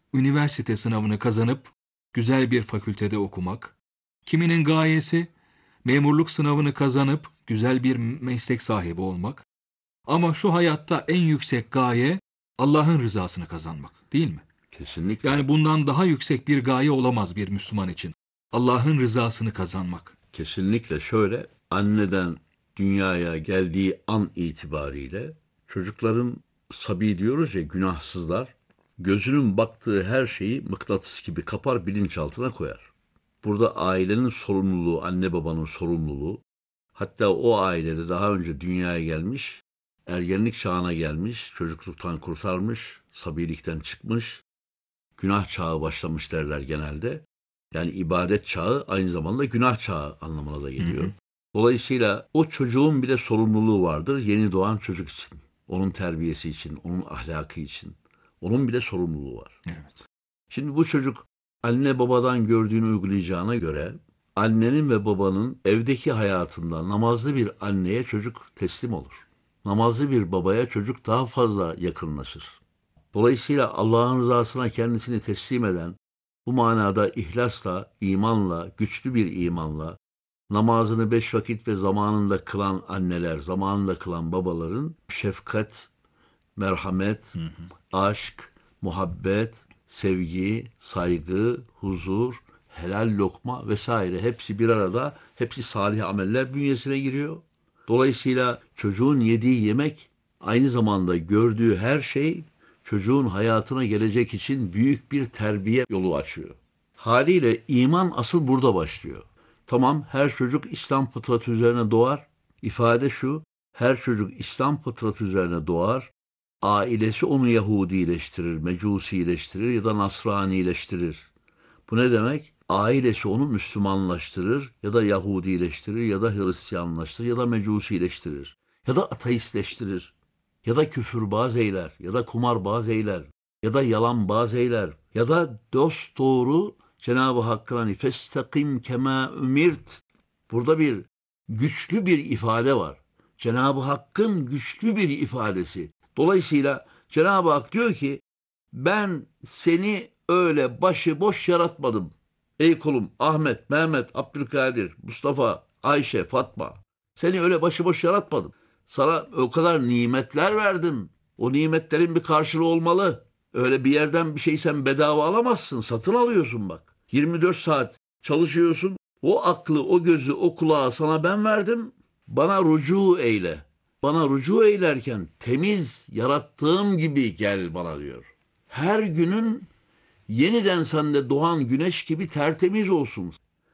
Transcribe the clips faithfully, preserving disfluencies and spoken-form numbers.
üniversite sınavını kazanıp güzel bir fakültede okumak. Kiminin gayesi memurluk sınavını kazanıp güzel bir meslek sahibi olmak. Ama şu hayatta en yüksek gaye Allah'ın rızasını kazanmak, değil mi? Kesinlikle. Yani bundan daha yüksek bir gaye olamaz bir Müslüman için. Allah'ın rızasını kazanmak. Kesinlikle şöyle, anneden dünyaya geldiği an itibariyle çocukların, sabi diyoruz ya, günahsızlar, gözünün baktığı her şeyi mıknatıs gibi kapar, bilinçaltına koyar. Burada ailenin sorumluluğu, anne babanın sorumluluğu, hatta o ailede daha önce dünyaya gelmiş, ergenlik çağına gelmiş, çocukluktan kurtarmış, sabilikten çıkmış, günah çağı başlamış derler genelde. Yani ibadet çağı aynı zamanda günah çağı anlamına da geliyor. Hı hı. Dolayısıyla o çocuğun bile sorumluluğu vardır yeni doğan çocuk için. Onun terbiyesi için, onun ahlakı için. Onun bile sorumluluğu var. Evet. Şimdi bu çocuk anne babadan gördüğünü uygulayacağına göre annenin ve babanın evdeki hayatında namazlı bir anneye çocuk teslim olur. Namazlı bir babaya çocuk daha fazla yakınlaşır. Dolayısıyla Allah'ın rızasına kendisini teslim eden, bu manada ihlasla, imanla, güçlü bir imanla, namazını beş vakit ve zamanında kılan anneler, zamanında kılan babaların şefkat, merhamet, hı hı. aşk, muhabbet, sevgi, saygı, huzur, helal lokma vesaire hepsi bir arada, hepsi salih ameller bünyesine giriyor. Dolayısıyla çocuğun yediği yemek, aynı zamanda gördüğü her şey çocuğun hayatına gelecek için büyük bir terbiye yolu açıyor. Haliyle iman asıl burada başlıyor. Tamam, her çocuk İslam fıtratı üzerine doğar. İfade şu, her çocuk İslam fıtratı üzerine doğar. Ailesi onu Yahudileştirir, Mecusileştirir ya da Nasranileştirir. Bu ne demek? Ailesi onu Müslümanlaştırır ya da Yahudileştirir ya da Hristiyanlaştırır ya da Mecusileştirir ya da ateistleştirir ya da küfürbaz eyler ya da kumarbaz eyler ya da yalanbaz eyler ya da dosdoğru Cenab-ı Hakk'ın hani festakim kema ümirt. Burada bir güçlü bir ifade var. Cenab-ı Hakk'ın güçlü bir ifadesi. Dolayısıyla Cenab-ı Hak diyor ki ben seni öyle başıboş yaratmadım. Ey kulum Ahmet, Mehmet, Abdülkadir, Mustafa, Ayşe, Fatma. Seni öyle başıboş yaratmadım. Sana o kadar nimetler verdim. O nimetlerin bir karşılığı olmalı. Öyle bir yerden bir şey sen bedava alamazsın. Satın alıyorsun bak. yirmi dört saat çalışıyorsun. O aklı, o gözü, o kulağı sana ben verdim. Bana rucu eyle. Bana rucu eylerken temiz, yarattığım gibi gel bana diyor. Her günün yeniden sende doğan güneş gibi tertemiz olsun.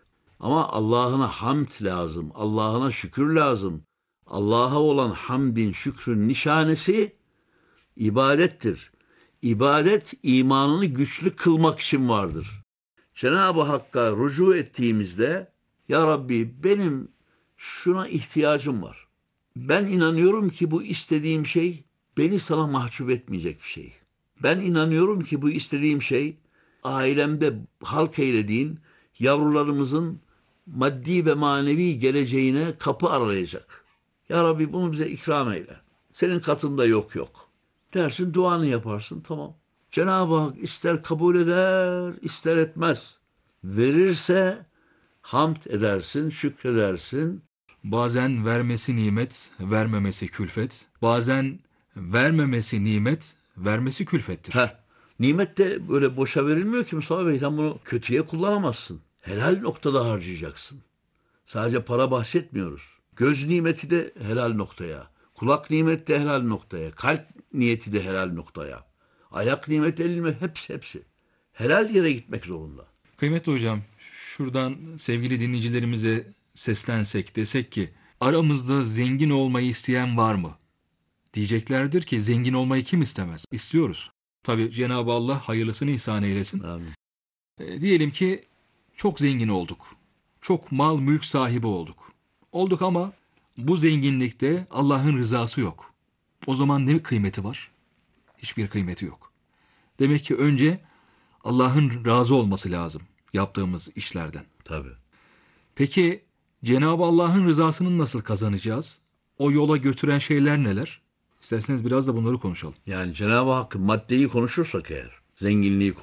Ama Allah'ına hamd lazım, Allah'ına şükür lazım. Allah'a olan hamdin, şükrün nişanesi ibadettir. İbadet imanını güçlü kılmak için vardır. Cenab-ı Hakk'a rucu ettiğimizde ya Rabbi benim şuna ihtiyacım var. Ben inanıyorum ki bu istediğim şey beni sana mahcup etmeyecek bir şey. Ben inanıyorum ki bu istediğim şey ailemde halk eylediğin yavrularımızın maddi ve manevi geleceğine kapı aralayacak. Ya Rabbi bunu bize ikram eyle. Senin katında yok yok. Dersin, duanı yaparsın, tamam. Cenab-ı Hak ister kabul eder, ister etmez. Verirse hamd edersin, şükredersin. Bazen vermesi nimet, vermemesi külfet. Bazen vermemesi nimet, vermesi külfettir. Heh, nimet de böyle boşa verilmiyor ki Mustafa Bey. Sen bunu kötüye kullanamazsın. Helal noktada harcayacaksın. Sadece para bahsetmiyoruz. Göz nimeti de helal noktaya. Kulak nimeti de helal noktaya. Kalp niyeti de helal noktaya. Ayak nimeti, el nimeti, hepsi hepsi. Helal yere gitmek zorunda. Kıymetli hocam, şuradan sevgili dinleyicilerimize seslensek, desek ki aramızda zengin olmayı isteyen var mı? Diyeceklerdir ki zengin olmayı kim istemez? İstiyoruz. Tabii Cenab-ı Allah hayırlısını ihsan eylesin. Amin. E, diyelim ki çok zengin olduk. Çok mal mülk sahibi olduk. Olduk ama bu zenginlikte Allah'ın rızası yok. O zaman ne kıymeti var? Hiçbir kıymeti yok. Demek ki önce Allah'ın razı olması lazım yaptığımız işlerden. Tabii. Peki Cenab-ı Allah'ın rızasını nasıl kazanacağız? O yola götüren şeyler neler? İsterseniz biraz da bunları konuşalım. Yani Cenab-ı Hakk'ın maddeyi konuşursak eğer, zenginliği